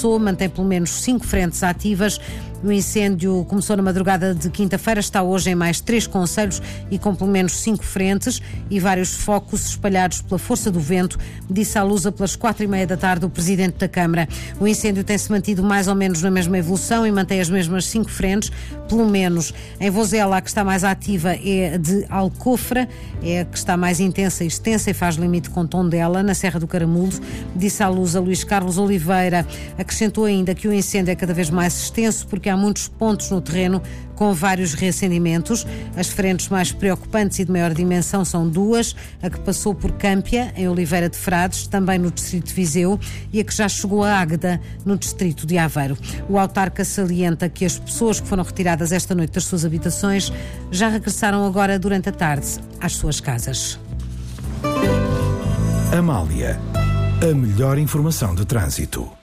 passou, mantém pelo menos 5 frentes ativas. O incêndio começou na madrugada de quinta-feira, está hoje em mais 3 concelhos e com pelo menos 5 frentes e vários focos espalhados pela força do vento, disse à Lusa pelas 4h30 da tarde o Presidente da Câmara. O incêndio tem-se mantido mais ou menos na mesma evolução e mantém as mesmas 5 frentes, pelo menos. Em Vozela, a que está mais ativa é de Alcofra, é a que está mais intensa e extensa e faz limite com Tondela, na Serra do Caramulo, disse à Lusa Luís Carlos Oliveira. Acrescentou ainda que o incêndio é cada vez mais extenso porque há muitos pontos no terreno com vários reacendimentos. As frentes mais preocupantes e de maior dimensão são 2, a que passou por Câmpia, em Oliveira de Frades, também no distrito de Viseu, e a que já chegou a Águeda, no distrito de Aveiro. O autarca salienta que as pessoas que foram retiradas esta noite das suas habitações já regressaram agora durante a tarde às suas casas. Amália, a melhor informação de trânsito.